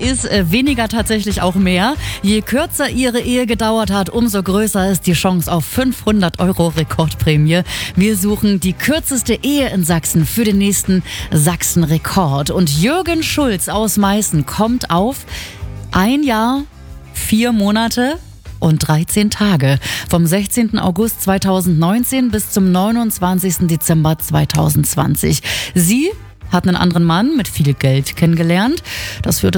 ist weniger tatsächlich auch mehr. Je kürzer Ihre Ehe gedauert hat, umso größer ist die Chance auf 500 € Rekordprämie. Wir suchen die kürzeste Ehe in Sachsen für den nächsten Sachsen-Rekord. Und Jürgen Schulz aus Meißen kommt auf 1 Jahr, 4 Monate und 13 Tage. Vom 16. August 2019 bis zum 29. Dezember 2020. Sie hat einen anderen Mann mit viel Geld kennengelernt. Das führte